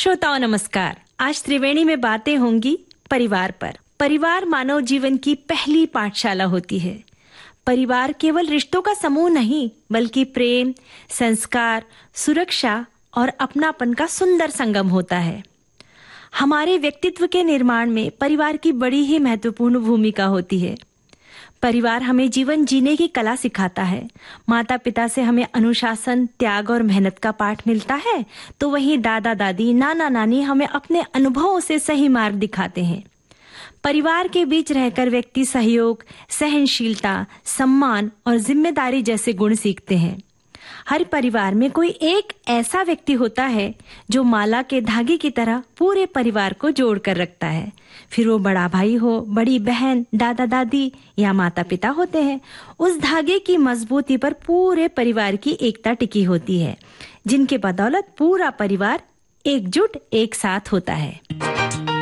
श्रोताओं नमस्कार। आज त्रिवेणी में बातें होंगी परिवार पर। परिवार मानव जीवन की पहली पाठशाला होती है। परिवार केवल रिश्तों का समूह नहीं, बल्कि प्रेम, संस्कार, सुरक्षा और अपनापन का सुंदर संगम होता है। हमारे व्यक्तित्व के निर्माण में परिवार की बड़ी ही महत्वपूर्ण भूमिका होती है। परिवार हमें जीवन जीने की कला सिखाता है। माता पिता से हमें अनुशासन, त्याग और मेहनत का पाठ मिलता है, तो वहीं दादा दादी, नाना नानी हमें अपने अनुभवों से सही मार्ग दिखाते हैं। परिवार के बीच रहकर व्यक्ति सहयोग, सहनशीलता, सम्मान और जिम्मेदारी जैसे गुण सीखते हैं। हर परिवार में कोई एक ऐसा व्यक्ति होता है जो माला के धागे की तरह पूरे परिवार को जोड़ कर रखता है। फिर वो बड़ा भाई हो, बड़ी बहन, दादा दादी या माता पिता होते हैं। उस धागे की मजबूती पर पूरे परिवार की एकता टिकी होती है, जिनके बदौलत पूरा परिवार एकजुट एक साथ होता है।